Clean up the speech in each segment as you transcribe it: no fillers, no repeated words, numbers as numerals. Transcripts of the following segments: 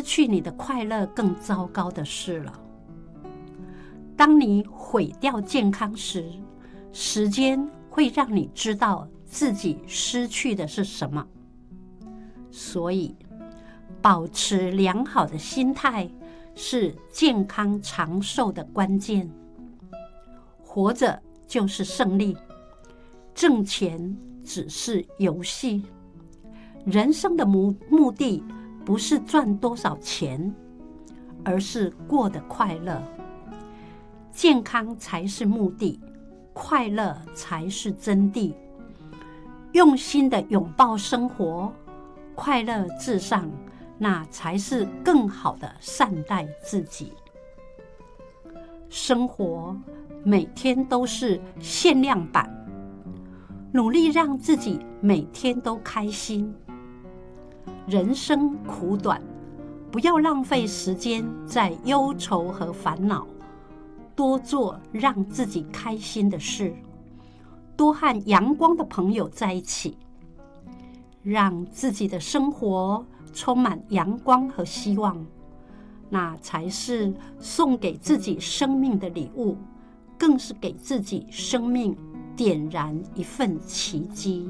去你的快乐更糟糕的事了。当你毁掉健康时，时间会让你知道自己失去的是什么。所以，保持良好的心态是健康长寿的关键。活着就是胜利，挣钱只是游戏。人生的目的不是赚多少钱，而是过得快乐。健康才是目的，快乐才是真谛。用心的拥抱生活，快乐至上，那才是更好的善待自己。生活每天都是限量版，努力让自己每天都开心。人生苦短，不要浪费时间在忧愁和烦恼，多做让自己开心的事，多和阳光的朋友在一起，让自己的生活充满阳光和希望，那才是送给自己生命的礼物，更是给自己生命点燃一份奇迹。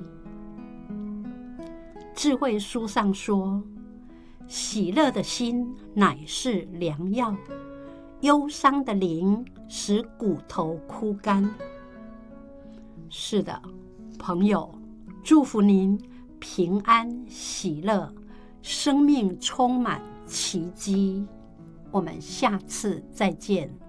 智慧书上说，喜乐的心乃是良药，忧伤的灵使骨头枯干。是的，朋友，祝福您平安喜乐，生命充满奇迹。我们下次再见。